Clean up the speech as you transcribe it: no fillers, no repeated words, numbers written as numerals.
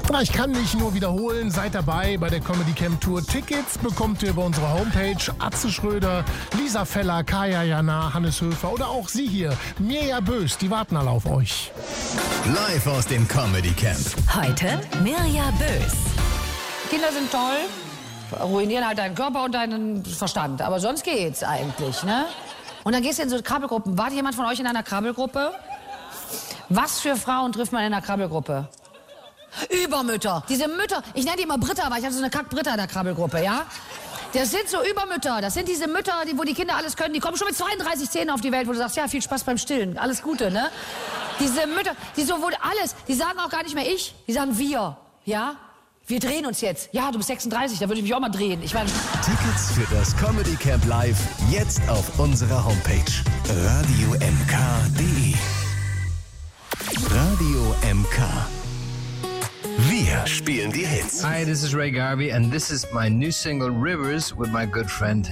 Na, ich kann nicht nur wiederholen, seid dabei bei der Comedy Camp Tour. Tickets bekommt ihr über unsere Homepage. Atze Schröder, Lisa Feller, Kaya Jana, Hannes Höfer oder auch Sie hier, Mirja Bös, die warten alle auf euch. Live aus dem Comedy Camp. Heute Mirja Bös. Kinder sind toll, ruinieren halt deinen Körper und deinen Verstand. Aber sonst geht's eigentlich, ne? Und dann gehst du in so Krabbelgruppen. War jemand von euch in einer Krabbelgruppe? Was für Frauen trifft man in einer Krabbelgruppe? Übermütter. Diese Mütter, ich nenne die immer Britta, weil ich hatte so eine Kack-Britta in der Krabbelgruppe, ja? Das sind so Übermütter. Das sind diese Mütter, wo die Kinder alles können. Die kommen schon mit 32 Zähnen auf die Welt, wo du sagst, ja, viel Spaß beim Stillen. Alles Gute, ne? Diese Mütter, die so wohl alles, die sagen auch gar nicht mehr ich, die sagen wir, ja? Wir drehen uns jetzt. Ja, du bist 36, da würde ich mich auch mal drehen. Ich meine... Tickets für das Comedy Camp Live jetzt auf unserer Homepage. radiomk.de. Radio MK. Wir spielen die Hits. Hi, this is Ray Garvey, and this is my new single Rivers with my good friend